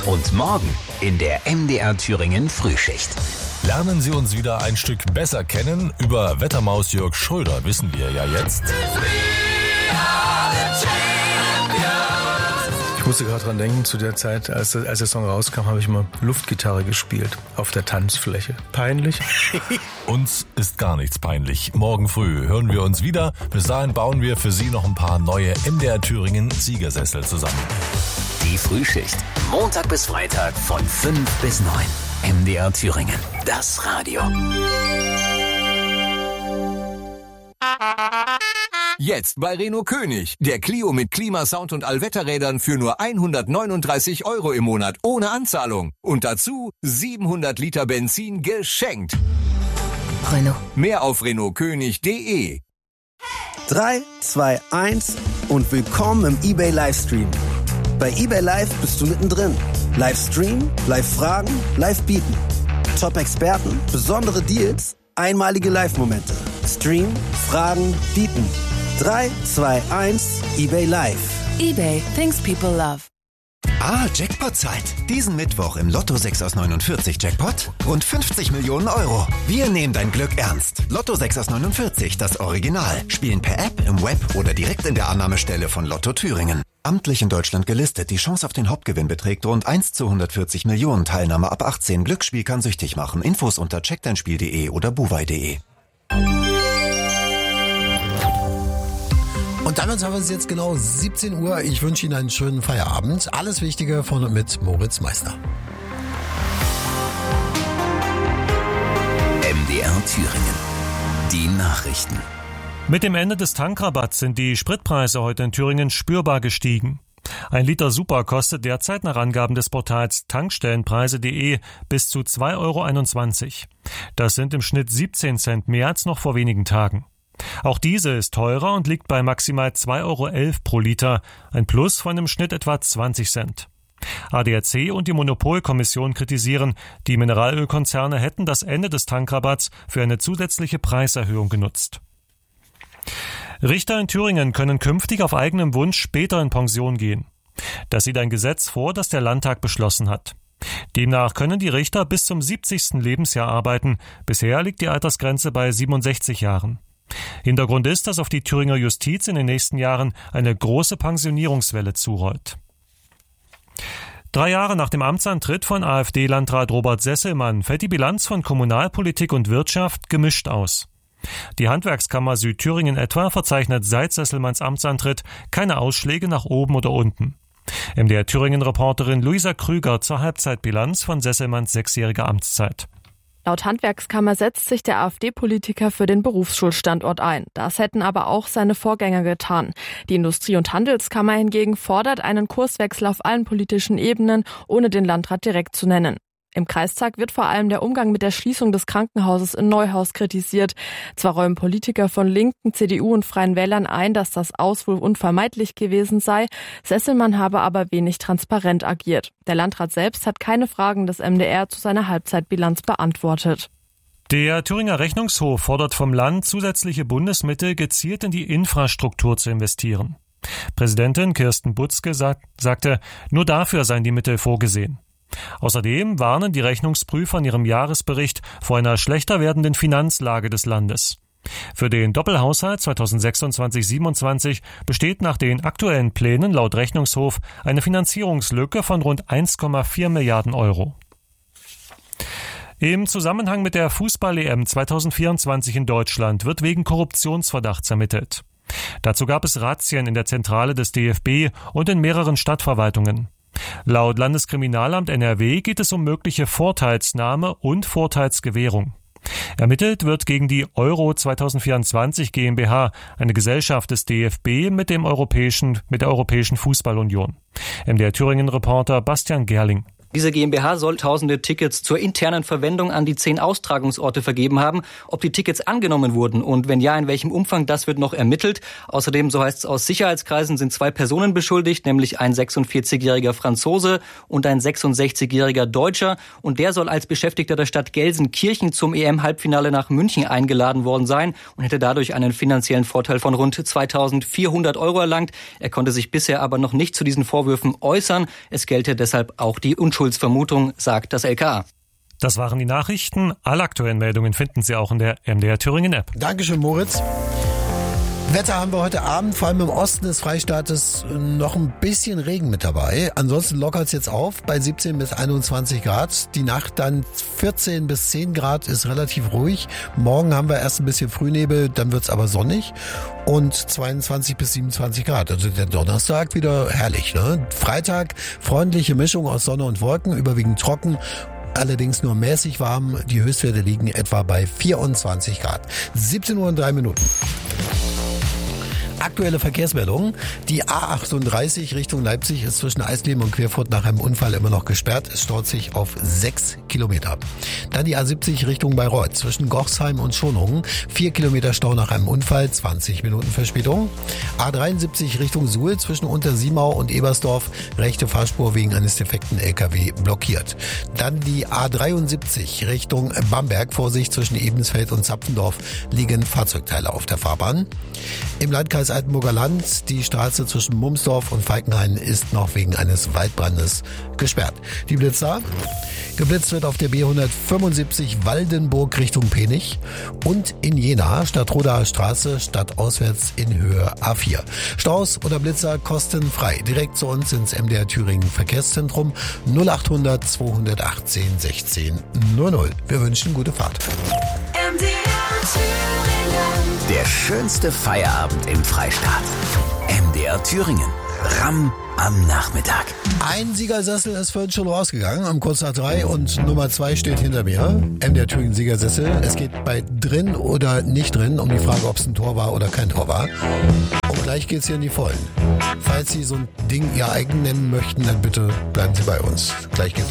Und morgen in der MDR Thüringen Frühschicht. Lernen Sie uns wieder ein Stück besser kennen. Über Wettermaus Jörg Schröder wissen wir ja jetzt. Ich musste gerade dran denken, zu der Zeit, als der Song rauskam, habe ich mal Luftgitarre gespielt auf der Tanzfläche. Peinlich? Uns ist gar nichts peinlich. Morgen früh hören wir uns wieder. Bis dahin bauen wir für Sie noch ein paar neue MDR Thüringen Siegersessel zusammen. Die Frühschicht. Montag bis Freitag von 5 bis 9. MDR Thüringen. Das Radio. Jetzt bei Renault König. Der Clio mit Klimasound und Allwetterrädern für nur 139 € im Monat ohne Anzahlung. Und dazu 700 Liter Benzin geschenkt. Renault. Mehr auf renaultkönig.de. 3, 2, 1 und willkommen im eBay Livestream. Bei eBay Live bist du mittendrin. Livestream, Live-Fragen, Live-Bieten. Top-Experten, besondere Deals, einmalige Live-Momente. Stream, Fragen, Bieten. 3, 2, 1, eBay Live. eBay, things people love. Jackpot-Zeit. Diesen Mittwoch im Lotto 6 aus 49 Jackpot. Rund 50 Millionen €. Wir nehmen dein Glück ernst. Lotto 6 aus 49, das Original. Spielen per App, im Web oder direkt in der Annahmestelle von Lotto Thüringen. Amtlich in Deutschland gelistet. Die Chance auf den Hauptgewinn beträgt rund 1 zu 140 Millionen. Teilnahme ab 18. Glücksspiel kann süchtig machen. Infos unter checkdeinspiel.de oder buwei.de. Und damit haben wir es jetzt genau 17 Uhr. Ich wünsche Ihnen einen schönen Feierabend. Alles Wichtige von und mit Moritz Meister. MDR Thüringen. Die Nachrichten. Mit dem Ende des Tankrabatts sind die Spritpreise heute in Thüringen spürbar gestiegen. Ein Liter Super kostet derzeit nach Angaben des Portals Tankstellenpreise.de bis zu 2,21 €. Das sind im Schnitt 17 Cent mehr als noch vor wenigen Tagen. Auch Diesel ist teurer und liegt bei maximal 2,11 € pro Liter, ein Plus von im Schnitt etwa 20 Cent. ADAC und die Monopolkommission kritisieren, die Mineralölkonzerne hätten das Ende des Tankrabatts für eine zusätzliche Preiserhöhung genutzt. Richter in Thüringen können künftig auf eigenem Wunsch später in Pension gehen. Das sieht ein Gesetz vor, das der Landtag beschlossen hat. Demnach können die Richter bis zum 70. Lebensjahr arbeiten. Bisher liegt die Altersgrenze bei 67 Jahren. Hintergrund ist, dass auf die Thüringer Justiz in den nächsten Jahren eine große Pensionierungswelle zurollt. 3 Jahre nach dem Amtsantritt von AfD-Landrat Robert Sesselmann fällt die Bilanz von Kommunalpolitik und Wirtschaft gemischt aus. Die Handwerkskammer Südthüringen etwa verzeichnet seit Sesselmanns Amtsantritt keine Ausschläge nach oben oder unten. MDR Thüringen-Reporterin Luisa Krüger zur Halbzeitbilanz von Sesselmanns 6-jähriger Amtszeit. Laut Handwerkskammer setzt sich der AfD-Politiker für den Berufsschulstandort ein. Das hätten aber auch seine Vorgänger getan. Die Industrie- und Handelskammer hingegen fordert einen Kurswechsel auf allen politischen Ebenen, ohne den Landrat direkt zu nennen. Im Kreistag wird vor allem der Umgang mit der Schließung des Krankenhauses in Neuhaus kritisiert. Zwar räumen Politiker von Linken, CDU und Freien Wählern ein, dass das Aus wohl unvermeidlich gewesen sei. Sesselmann habe aber wenig transparent agiert. Der Landrat selbst hat keine Fragen des MDR zu seiner Halbzeitbilanz beantwortet. Der Thüringer Rechnungshof fordert vom Land, zusätzliche Bundesmittel gezielt in die Infrastruktur zu investieren. Präsidentin Kirsten Butzke sagte, nur dafür seien die Mittel vorgesehen. Außerdem warnen die Rechnungsprüfer in ihrem Jahresbericht vor einer schlechter werdenden Finanzlage des Landes. Für den Doppelhaushalt 2026-27 besteht nach den aktuellen Plänen laut Rechnungshof eine Finanzierungslücke von rund 1,4 Milliarden €. Im Zusammenhang mit der Fußball-EM 2024 in Deutschland wird wegen Korruptionsverdachts ermittelt. Dazu gab es Razzien in der Zentrale des DFB und in mehreren Stadtverwaltungen. Laut Landeskriminalamt NRW geht es um mögliche Vorteilsnahme und Vorteilsgewährung. Ermittelt wird gegen die Euro 2024 GmbH, eine Gesellschaft des DFB mit der Europäischen Fußballunion. MDR Thüringen-Reporter Bastian Gerling. Diese GmbH soll tausende Tickets zur internen Verwendung an die 10 Austragungsorte vergeben haben. Ob die Tickets angenommen wurden und wenn ja, in welchem Umfang, das wird noch ermittelt. Außerdem, so heißt es aus Sicherheitskreisen, sind 2 Personen beschuldigt, nämlich ein 46-jähriger Franzose und ein 66-jähriger Deutscher. Und der soll als Beschäftigter der Stadt Gelsenkirchen zum EM-Halbfinale nach München eingeladen worden sein und hätte dadurch einen finanziellen Vorteil von rund 2.400 € erlangt. Er konnte sich bisher aber noch nicht zu diesen Vorwürfen äußern. Es gelte deshalb auch die Unschuldsvermutung, sagt das LKA. Das waren die Nachrichten. Alle aktuellen Meldungen finden Sie auch in der MDR Thüringen App. Dankeschön, Moritz. Wetter haben wir heute Abend, vor allem im Osten des Freistaates, noch ein bisschen Regen mit dabei. Ansonsten lockert es jetzt auf bei 17 bis 21 Grad. Die Nacht dann 14 bis 10 Grad, ist relativ ruhig. Morgen haben wir erst ein bisschen Frühnebel, dann wird es aber sonnig. Und 22 bis 27 Grad. Also der Donnerstag wieder herrlich, ne? Freitag, freundliche Mischung aus Sonne und Wolken, überwiegend trocken. Allerdings nur mäßig warm. Die Höchstwerte liegen etwa bei 24 Grad. 17:03 Uhr. Aktuelle Verkehrsmeldungen. Die A38 Richtung Leipzig ist zwischen Eisleben und Querfurt nach einem Unfall immer noch gesperrt. Es staut sich auf 6 Kilometer. Dann die A70 Richtung Bayreuth zwischen Gochsheim und Schonungen. 4 Kilometer Stau nach einem Unfall, 20 Minuten Verspätung. A73 Richtung Suhl zwischen Untersiemau und Ebersdorf. Rechte Fahrspur wegen eines defekten LKW blockiert. Dann die A73 Richtung Bamberg. Vorsicht, zwischen Ebensfeld und Zapfendorf liegen Fahrzeugteile auf der Fahrbahn. Im Landkreis Altenburger Land, die Straße zwischen Mumsdorf und Falkenhain ist noch wegen eines Waldbrandes gesperrt. Die Blitzer. Geblitzt wird auf der B175 Waldenburg Richtung Penich und in Jena, Stadtrodaer Straße, stadtauswärts in Höhe A4. Staus oder Blitzer kostenfrei. Direkt zu uns ins MDR Thüringen Verkehrszentrum 0800 218 16 00. Wir wünschen gute Fahrt. MDR Thüringen. Der schönste Feierabend im Freistaat. MDR Thüringen. Ram am Nachmittag. Ein Siegersessel ist vorhin schon rausgegangen, um kurz nach 3 und Nummer 2 steht hinter mir. MDR Thüringen Siegersessel. Es geht bei drin oder nicht drin um die Frage, ob es ein Tor war oder kein Tor war. Und gleich geht's hier in die Vollen. Falls Sie so ein Ding Ihr eigen nennen möchten, dann bitte bleiben Sie bei uns. Gleich geht's